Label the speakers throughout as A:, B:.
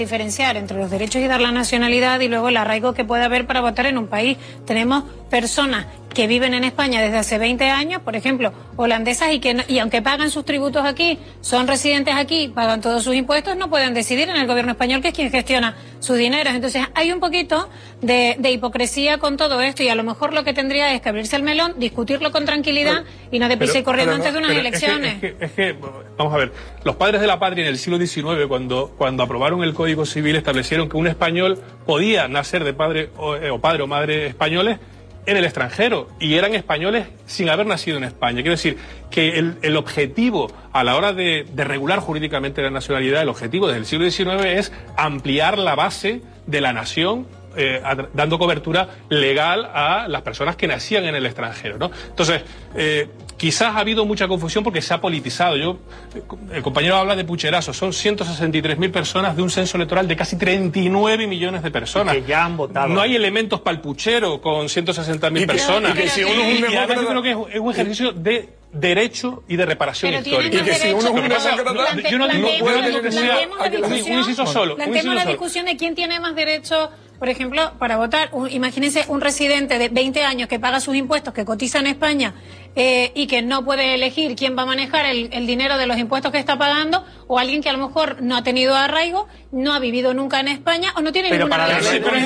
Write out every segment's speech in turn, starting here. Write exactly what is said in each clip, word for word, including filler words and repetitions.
A: diferenciar entre los derechos y dar la nacionalidad y luego el arraigo que puede haber para votar en un país. Tenemos personas que viven en España desde hace veinte años, por ejemplo, holandesas, y que no, y aunque pagan sus tributos aquí, son residentes aquí, pagan todos sus impuestos, no pueden decidir en el gobierno español, que es quien gestiona sus dineros. Entonces hay un poquito de, de hipocresía con todo esto, y a lo mejor lo que tendría es que abrirse el melón, discutirlo con tranquilidad pero, y no de prisa y corriendo no, antes de unas elecciones.
B: Es que, es, que, es que, vamos a ver, los padres de la patria en el siglo diecinueve, cuando, cuando aprobaron el Código Civil, establecieron que un español podía nacer de padre o, o padre o madre españoles en el extranjero, y eran españoles sin haber nacido en España. Quiero decir que el, el objetivo a la hora de, de regular jurídicamente la nacionalidad, el objetivo desde el siglo diecinueve es ampliar la base de la nación, eh, a, dando cobertura legal a las personas que nacían en el extranjero, ¿no? Entonces, eh, quizás ha habido mucha confusión porque se ha politizado. Yo, el compañero habla de pucherazo, son ciento sesenta y tres mil personas de un censo electoral de casi treinta y nueve millones de personas.
C: Y que ya han votado.
B: No hay elementos para el puchero con ciento sesenta mil personas.
C: Y que si uno es un
B: y además yo creo que es un ejercicio de derecho y de reparación
A: pero
B: histórica.
A: Y que si uno es un
B: demócrata, yo no digo que sea un inciso solo.
A: Planteemos la discusión de quién tiene más derecho, por ejemplo, para votar. Un, imagínense un residente de veinte años que paga sus impuestos, que cotiza en España, eh, y que no puede elegir quién va a manejar el, el dinero de los impuestos que está pagando, o alguien que a lo mejor no ha tenido arraigo, no ha vivido nunca en España, o no tiene
C: pero
A: ninguna
C: relación con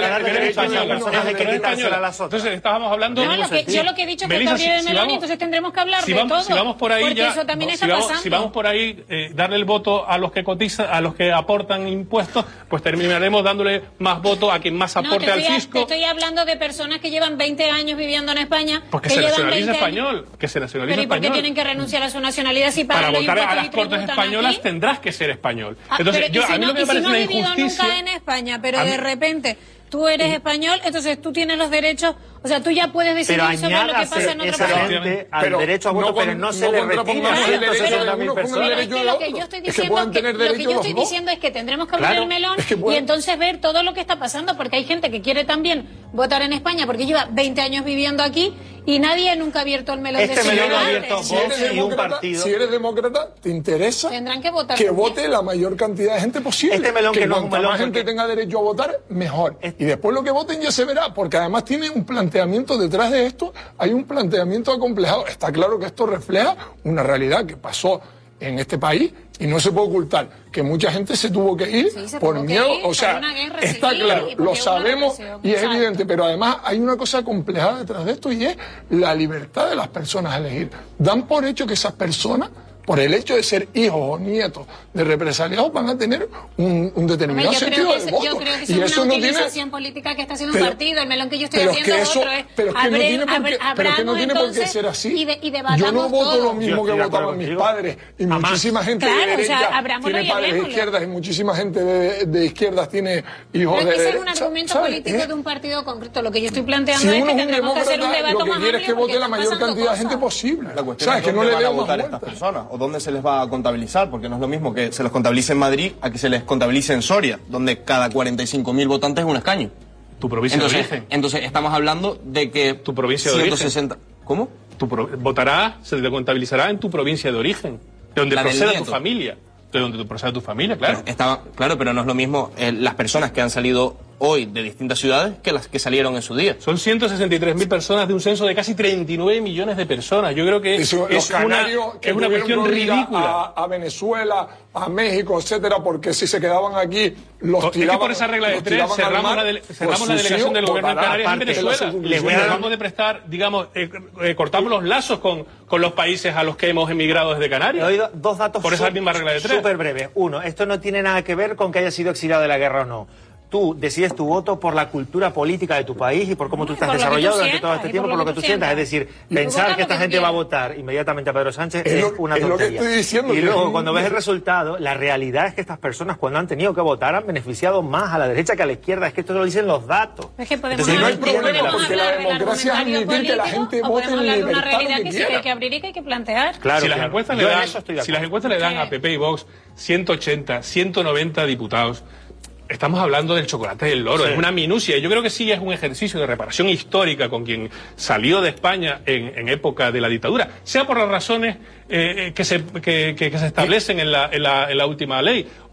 B: España. Entonces estábamos hablando...
A: No, lo que, yo lo que he dicho es que Gabriel
B: si
A: Meloni, entonces tendremos que hablar
B: si
A: de
B: vamos,
A: todo.
B: Si vamos por ahí
A: porque
B: ya,
A: eso también
B: no,
A: está
B: si, vamos,
A: pasando.
B: si vamos por ahí, eh, darle el voto a los que cotizan, a los que aportan impuestos, pues terminaremos dándole más voto a quien más aporte
A: no,
B: al
A: estoy,
B: fisco.
A: Te estoy hablando de personas que llevan veinte años viviendo en España.
B: Pues que,
A: que
B: se
A: llevan
B: nacionalice
A: veinte
B: español.
A: Años.
B: Que se nacionalice
A: Pero ¿y por qué
B: español?
A: tienen que renunciar a su nacionalidad si
B: Para
A: pagan los
B: votar a las
A: impuestos
B: Cortes
A: y
B: españolas
A: aquí?
B: tendrás que ser español.
A: Ah,
B: Entonces,
A: pero,
B: yo,
A: y si
B: a mí
A: no,
B: lo que me
A: y si
B: parece
A: no
B: una
A: has vivido
B: injusticia...
A: nunca en España, pero
B: mí,
A: de repente tú eres español, entonces tú tienes los derechos, o sea, tú ya puedes decidir
C: pero
A: sobre lo que pasa en otro
C: esa
A: país.
C: gente al pero derecho a voto, no, pero no se no le retira ciento sesenta mil personas.
A: Pero es que lo que yo estoy diciendo, es que, que, lo que yo estoy diciendo es que tendremos que abrir
C: claro,
A: el melón
C: es que
A: y entonces ver todo lo que está pasando, porque hay gente que quiere también votar en España porque lleva veinte años viviendo aquí y nadie nunca ha abierto el melón
C: este
A: de
C: melón
A: su
C: abierto
D: si eres,
C: y un partido.
D: si eres demócrata, te interesa
A: tendrán que votar
D: que vote la mayor cantidad de gente posible.
C: Este melón
D: que,
C: que no
D: cuanta
C: es un melón
D: más gente
C: porque...
D: tenga derecho a votar, mejor.
C: Este...
D: Y después lo que voten ya se verá, porque además tiene un planteamiento detrás de esto, hay un planteamiento acomplejado. Está claro que esto refleja una realidad que pasó en este país y no se puede ocultar que mucha gente se tuvo que ir
A: sí,
D: por miedo,
A: ir,
D: o sea, está
A: civil,
D: claro, lo sabemos y es
A: exacto.
D: evidente, pero además hay una cosa complejada detrás de esto y es la libertad de las personas a elegir. Dan por hecho que esas personas, por el hecho de ser hijos o nietos de represaliados, van a tener un, un determinado
A: Hombre,
D: sentido
A: que
D: del
A: es,
D: voto.
A: Yo creo que
D: y
A: es
D: eso
A: una
D: no
A: utilización
D: tiene...
A: política que está haciendo
D: pero,
A: un partido. El melón que yo estoy
D: pero
A: haciendo
D: que eso,
A: otro es
D: pero es que
A: abre,
D: no tiene por qué,
A: abre,
D: pero es que no tiene por qué ser así.
A: Y, de, y
D: yo no voto
A: todo.
D: lo mismo que votaban mis padres y
C: Jamás.
D: muchísima gente
A: Claro,
D: de derecha
A: o sea,
D: tiene padres de izquierdas y muchísima gente de, de izquierdas tiene hijos
A: pero
D: de
A: ese
D: derecha.
A: es un argumento
D: ¿sabes?
A: político
D: ¿Eh?
A: de un partido concreto. Lo que yo estoy planteando
D: Si
A: es
D: uno
A: que
D: es un
A: tendremos que hacer un
D: demócrata,
A: debate
D: lo que
A: más
D: quiere es que
A: amplio
D: vote la
A: porque
D: mayor
A: están
D: cantidad de
A: pasando
D: gente
A: cosas.
D: posible.
E: La cuestión
D: ¿Sabes?
E: es
D: Que no
E: dónde
D: le
E: van a
D: deo más
E: votar
D: vueltas.
E: estas personas o dónde se les va a contabilizar, porque no es lo mismo que se los contabilice en Madrid a que se les contabilice en Soria, donde cada cuarenta y cinco mil votantes es un escaño.
B: Tu provincia
E: Entonces,
B: de origen.
E: entonces estamos hablando de que
B: Tu provincia de
E: ciento sesenta...
B: origen.
E: ¿Cómo?
B: Tu pro... Votará, se te contabilizará en tu provincia de origen, de donde
E: La del
B: proceda tu
E: nieto.
B: familia. De donde proceda tu familia, claro.
E: Pero estaba, claro, pero no es lo mismo eh, las personas que han salido hoy de distintas ciudades que las que salieron en su día.
B: Son ciento sesenta y tres mil personas de un censo de casi treinta y nueve millones de personas. Yo creo que
D: Eso,
B: es
D: los
B: una,
D: canarios que
B: es una
D: tuvieron
B: cuestión
D: que ir a-
B: ridícula.
D: A, a Venezuela, a México, etcétera, porque si se quedaban aquí, los
B: Es
D: tiraban.
B: que por esa regla de
D: los
B: tres
D: tiraban al
B: cerramos,
D: mar,
B: la, dele-
D: pues
B: cerramos la
D: sus
B: delegación
D: hijos
B: del gobierno en
D: votarán
B: Canarias en
D: aparte de la
B: Venezuela.
D: circunscripción.
B: Les voy a dejamos de prestar, digamos, eh, eh, cortamos los lazos con, con los países a los que hemos emigrado desde
C: He
F: Canarias.
C: oído dos datos
B: Por esa
C: su-
B: misma regla de tres.
C: súper breves. Uno, esto no tiene nada que ver con que haya sido exiliado de la guerra o no. Tú decides tu voto por la cultura política de tu país y por cómo tú estás
A: por lo que
C: desarrollado
A: tú
C: durante todo
A: sientas,
C: este
A: y
C: tiempo, por lo que tú sientas. Es decir,
A: Y
C: pensar
A: vota
C: que
A: lo
C: esta
A: que
C: gente va a
A: quieras.
C: votar inmediatamente a Pedro Sánchez
D: Es
C: es,
D: lo-
C: una
D: es lo que
C: tontería.
D: estoy diciendo,
C: y
D: que
C: luego,
D: es
C: cuando
D: un-
C: ves el resultado, la realidad es que estas personas, cuando han tenido que votar, han beneficiado más a la derecha que a la izquierda. Es que esto lo dicen los datos.
A: Es que podemos
C: Entonces,
D: no hay
A: hablar-
D: problema,
A: podemos
D: porque la
A: hablar del
D: democracia es
A: argumentario
D: admitir que la
A: político,
D: gente
A: o
D: vote en
A: podemos hablar de una
D: libertad lo
A: realidad
D: que
A: que sí que
D: quiera.
A: hay que abrir y que hay que plantear.
C: Claro,
B: si las
C: claro.
B: encuestas,
C: Yo
B: le
C: en
B: dan,
C: eso estoy de
B: si las
C: acuerdo.
B: encuestas le dan a P P y Vox ciento ochenta, ciento noventa diputados, estamos hablando del chocolate del loro,
C: Sí.
B: es una minucia. Yo creo que sí es un ejercicio de reparación histórica con quien salió de España en, en época de la dictadura, sea por las razones eh, que, se, que, que, que se establecen en la, en, la, en la última ley,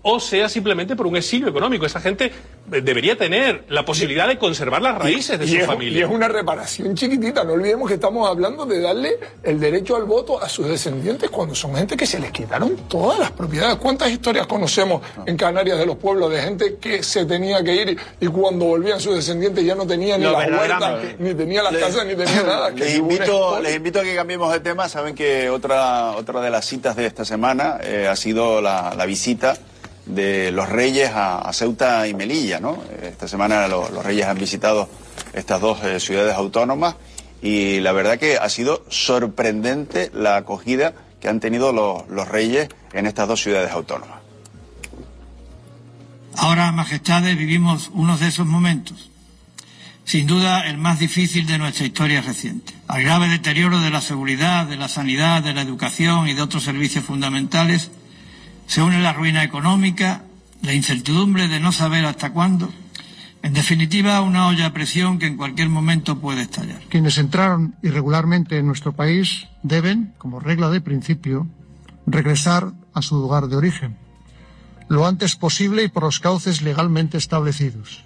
B: o sea simplemente por un exilio económico. Esa gente debería tener la posibilidad de conservar las raíces de
D: y
B: su
D: es,
B: familia.
D: Y es una reparación chiquitita. No olvidemos que estamos hablando de darle el derecho al voto a sus descendientes cuando son gente que se les quitaron todas las propiedades. ¿Cuántas historias conocemos en Canarias de los pueblos de gente que se tenía que ir y cuando volvían sus descendientes ya no tenían ni
C: no,
D: las huertas, ni tenían las casas, ni tenían nada?
G: Les invito, les invito a que cambiemos de tema. Saben que otra, otra de las citas de esta semana eh, ha sido la, la visita de los Reyes a, a Ceuta y Melilla, ¿no? Esta semana lo, los Reyes han visitado estas dos eh, ciudades autónomas y la verdad que ha sido sorprendente la acogida que han tenido los, los Reyes en estas dos ciudades autónomas.
H: Ahora, Majestades, vivimos uno de esos momentos, sin duda el más difícil de nuestra historia reciente. Al grave deterioro de la seguridad, de la sanidad, de la educación y de otros servicios fundamentales se une la ruina económica, la incertidumbre de no saber hasta cuándo, en definitiva una olla a presión que en cualquier momento puede estallar.
I: Quienes entraron irregularmente en nuestro país deben, como regla de principio, regresar a su lugar de origen, lo antes posible y por los cauces legalmente establecidos.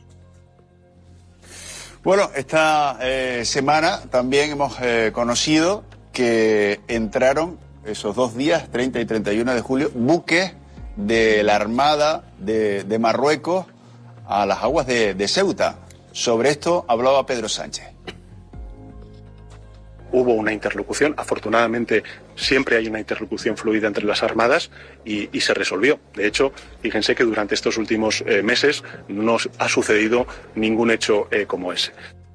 G: Bueno, esta eh, semana también hemos eh, conocido que entraron esos dos días, treinta y treinta y uno de julio, buques de la Armada de, de Marruecos a las aguas de, de Ceuta. Sobre esto hablaba Pedro Sánchez.
J: Hubo una interlocución, afortunadamente siempre hay una interlocución fluida entre las armadas y, y se resolvió. De hecho, fíjense que durante estos últimos eh, meses no ha sucedido ningún hecho eh, como ese.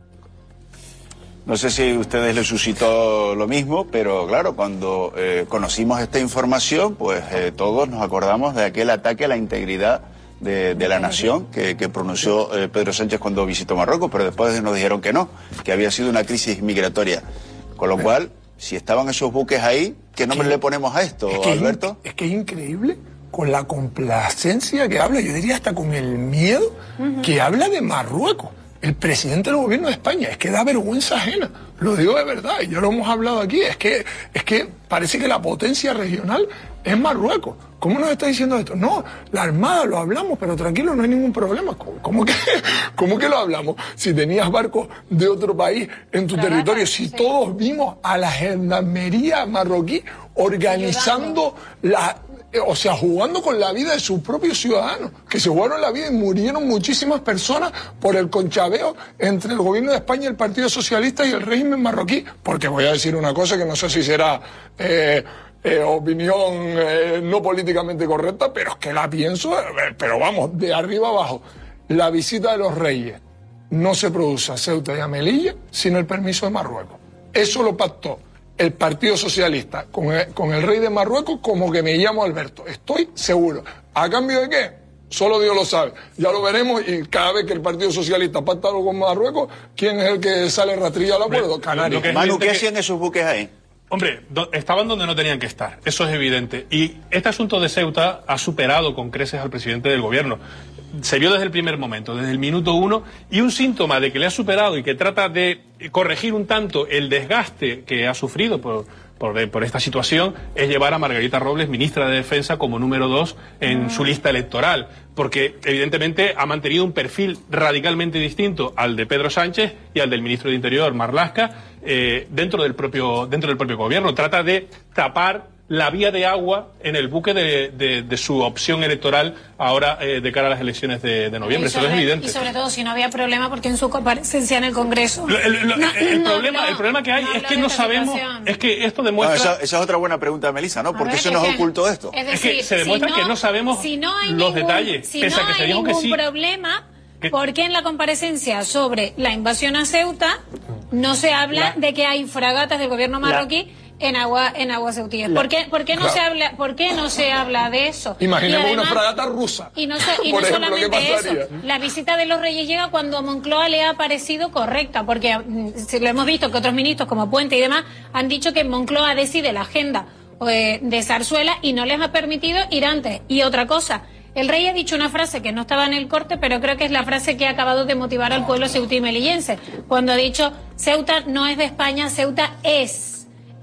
G: No sé si a ustedes les suscitó lo mismo, pero claro, cuando eh, conocimos esta información, pues eh, todos nos acordamos de aquel ataque a la integridad de, de la nación que, que pronunció eh, Pedro Sánchez cuando visitó Marruecos, pero después nos dijeron que no, que había sido una crisis migratoria. Con lo cual, si estaban esos buques ahí, ¿qué nombre le ponemos a esto,
D: es que
G: Alberto?
D: Es, es que es increíble con la complacencia que habla, yo diría hasta con el miedo uh-huh. que habla de Marruecos. El presidente del gobierno de España, es que da vergüenza ajena, lo digo de verdad, y ya lo hemos hablado aquí, es que, es que parece que la potencia regional es Marruecos. ¿Cómo nos está diciendo esto? No, la Armada lo hablamos, pero tranquilo, no hay ningún problema. ¿Cómo, cómo, que, ¿Cómo que lo hablamos? Si tenías barcos de otro país en tu territorio, si sí. todos vimos a la gendarmería marroquí organizando la... O sea, jugando con la vida de sus propios ciudadanos, que se jugaron la vida y murieron muchísimas personas por el conchaveo entre el gobierno de España, el Partido Socialista y el régimen marroquí. Porque voy a decir una cosa que no sé si será eh, eh, opinión eh, no políticamente correcta, pero es que la pienso, eh, pero vamos, de arriba abajo. La visita de los reyes no se produce a Ceuta y a Melilla sin el permiso de Marruecos. Eso lo pactó el Partido Socialista con el, con el rey de Marruecos, como que me llamo Alberto. Estoy seguro. ¿A cambio de qué? Solo Dios lo sabe. Ya lo veremos y cada vez que el Partido Socialista pacta algo con Marruecos, ¿quién es el que sale rastrillado al acuerdo? Canarias.
G: Que Manu, ¿qué hacían esos buques ahí?
B: Hombre, do, estaban donde no tenían que estar, eso es evidente. Y este asunto de Ceuta ha superado con creces al presidente del gobierno. Se vio desde el primer momento, desde el minuto uno, y un síntoma de que le ha superado y que trata de corregir un tanto el desgaste que ha sufrido por, por, por esta situación es llevar a Margarita Robles, ministra de Defensa, como número dos en su lista electoral, porque evidentemente ha mantenido un perfil radicalmente distinto al de Pedro Sánchez y al del ministro de Interior, Marlaska, eh, dentro del propio, dentro del propio gobierno. Trata de tapar la vía de agua en el buque de, de, de su opción electoral ahora eh, de cara a las elecciones de, de noviembre. Eso es evidente.
A: Y sobre todo si no había problema porque en su comparecencia en el Congreso...
B: Lo, el, lo,
A: no,
B: el,
A: no,
B: problema,
A: no,
B: el problema que hay
A: no
B: es que no sabemos...
A: situación.
B: Es que esto demuestra...
G: No, esa, esa es otra buena pregunta, Melissa, ¿no? ¿Por qué se nos
A: que,
G: ocultó esto?
A: Es, decir,
B: es que se demuestra
A: si no,
B: que no sabemos
A: si no hay
B: los
A: ningún,
B: detalles,
A: si
B: pese
A: no
B: a que se
A: hay
B: dijo que
A: ningún
B: sí.
A: problema...
B: ¿Qué?
A: ¿Por qué en la comparecencia sobre la invasión a Ceuta no se habla la, de que hay fragatas del gobierno marroquí la, en agua en aguas ceutíes? ¿Por qué, por qué no claro. se habla por qué no se habla de eso?
D: Imaginemos
A: además,
D: una fragata rusa.
A: Y no, se, y no ejemplo, solamente eso. La visita de los Reyes llega cuando a Moncloa le ha parecido correcta, porque si lo hemos visto que otros ministros como Puente y demás han dicho que Moncloa decide la agenda eh, de Zarzuela y no les ha permitido ir antes. Y otra cosa, el rey ha dicho una frase que no estaba en el corte, pero creo que es la frase que ha acabado de motivar al pueblo ceutí y melillense, cuando ha dicho: Ceuta no es de España, Ceuta es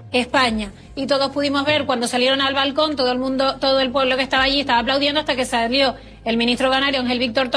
A: España. Y todos pudimos ver cuando salieron al balcón, todo el mundo, todo el pueblo que estaba allí estaba aplaudiendo hasta que salió el ministro canario Ángel Víctor